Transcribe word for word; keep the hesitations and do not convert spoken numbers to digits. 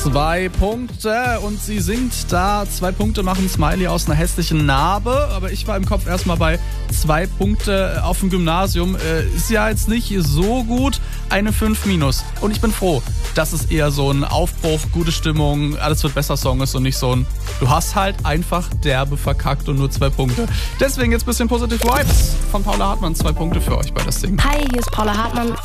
Zwei Punkte und sie singt da. Zwei Punkte machen Smiley aus einer hässlichen Narbe. Aber ich war im Kopf erstmal bei zwei Punkte auf dem Gymnasium. Äh, ist ja jetzt nicht so gut. Eine fünf minus. Und ich bin froh, dass es eher so ein Aufbruch, gute Stimmung, alles wird besser Song ist und nicht so ein, du hast halt einfach derbe verkackt und nur zwei Punkte. Deswegen jetzt ein bisschen Positive Vibes von Paula Hartmann. Zwei Punkte für euch bei das Ding. Hi, hier ist Paula Hartmann.